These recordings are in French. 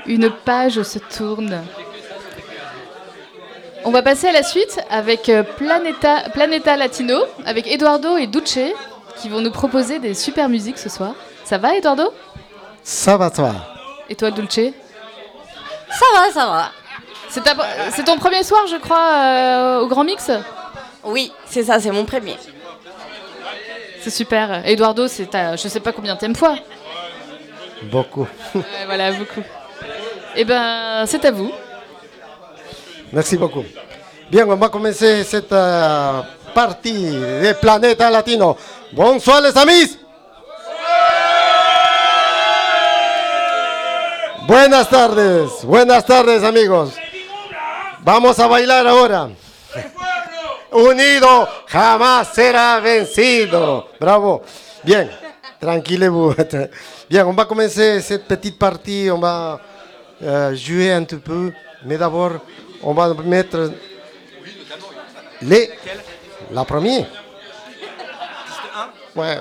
Une page se tourne. On va passer à la suite avec Planeta Latino, avec Eduardo et Duce, qui vont nous proposer des super musiques ce soir. Ça va, Eduardo? Ça va, toi? Et toi, Dulce? Ça va, ça va. C'est ton premier soir, je crois, au Grand Mix? Oui, c'est ça, c'est mon premier. C'est super. Eduardo, c'est ta je sais pas combien de fois. Beaucoup. Voilà, beaucoup. Eh ben, c'est à vous. Merci beaucoup. Bien, on va commencer cette partie de Planeta Latino. Bonsoir les amis. Buenas tardes amigos. Vamos a bailar ahora. Unido jamás será vencido. Bravo. Bien, tranquillez-vous. Bien, on va commencer cette petite partie. On va jouer un petit peu. Mais d'abord, on va mettre la première. Ouais.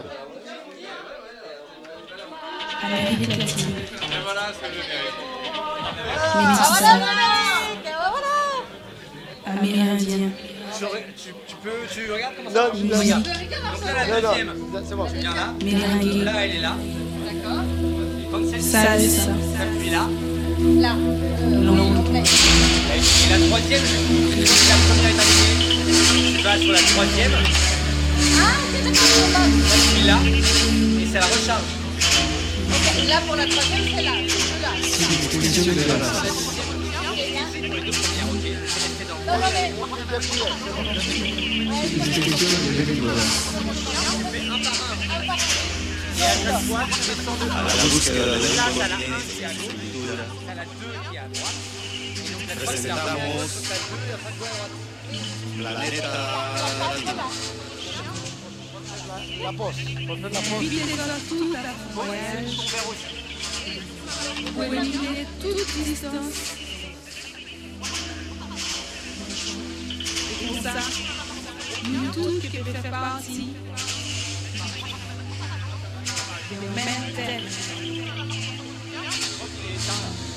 Amérindien. Tu regardes comment ça marche? Regarde. Donc là, la deuxième, c'est bon. tu viens là. Méringue. Là, elle est là. D'accord. Quand celle-ci, Salsa. t'appuies là. Là. Long. Et la troisième, la première est terminée. Tu vas sur la troisième. Ah, ok, d'accord. T'appuies là. Et ça la recharge. Ok, là, pour la troisième, c'est là. Non, non, mais... Et à chaque fois, tu descends de là, t'as la 1 qui est à gauche, t'as la 2 qui est à droite, et donc la 3 c'est à gauche, t'as 2 et après 2 à droite. La pause. Pour faire la pause. Pour éliminer toute distance. Et pour ça, nous tous qui peut faire partie de même tête.